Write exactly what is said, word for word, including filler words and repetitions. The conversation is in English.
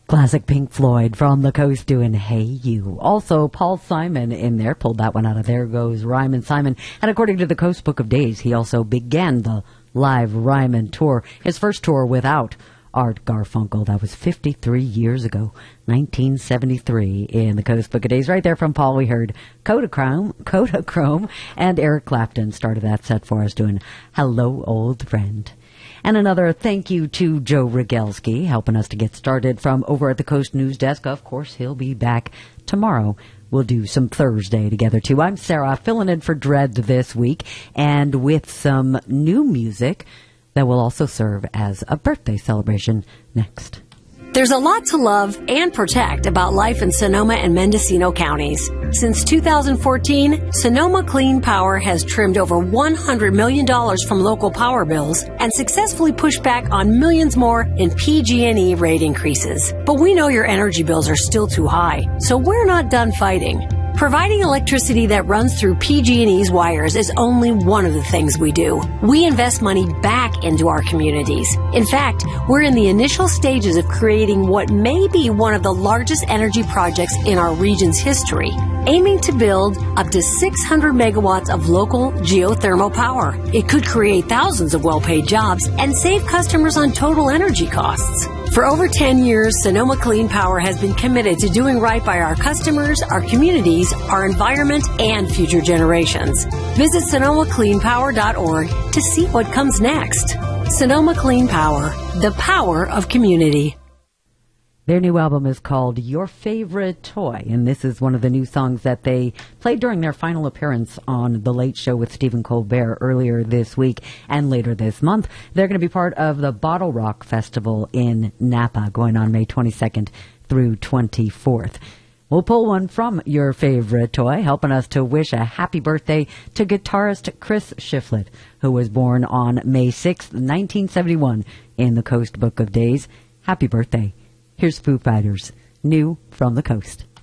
Classic Pink Floyd from the Coast doing Hey You. Also, Paul Simon in there, pulled that one out of There Goes Ryman Simon. And according to the Coast Book of Days, he also began the live Ryman tour, his first tour without Art Garfunkel. That was fifty-three years ago, nineteen seventy-three, in the Coast Book of Days. Right there from Paul, we heard Kodachrome, Kodachrome, and Eric Clapton started that set for us doing Hello, Old Friend. And another thank you to Joe Rogelski, helping us to get started from over at the Coast News Desk. Of course, he'll be back tomorrow. We'll do some Thursday together, too. I'm Sarah, filling in for Dread this week, and with some new music that will also serve as a birthday celebration next. There's a lot to love and protect about life in Sonoma and Mendocino counties. Since two thousand fourteen, Sonoma Clean Power has trimmed over one hundred million dollars from local power bills and successfully pushed back on millions more in P G and E rate increases. But we know your energy bills are still too high, so we're not done fighting. Providing electricity that runs through P G and E's wires is only one of the things we do. We invest money back into our communities. In fact, we're in the initial stages of creating what may be one of the largest energy projects in our region's history, aiming to build up to six hundred megawatts of local geothermal power. It could create thousands of well-paid jobs and save customers on total energy costs. For over ten years, Sonoma Clean Power has been committed to doing right by our customers, our communities, our environment, and future generations. Visit sonoma clean power dot org to see what comes next. Sonoma Clean Power, the power of community. Their new album is called Your Favorite Toy, and this is one of the new songs that they played during their final appearance on The Late Show with Stephen Colbert earlier this week and later this month. They're going to be part of the Bottle Rock Festival in Napa, going on May twenty-second through twenty-fourth. We'll pull one from Your Favorite Toy, helping us to wish a happy birthday to guitarist Chris Shiflett, who was born on May sixth, nineteen seventy-one, in the Coast Book of Days. Happy birthday. Here's Foo Fighters, new from the Coast.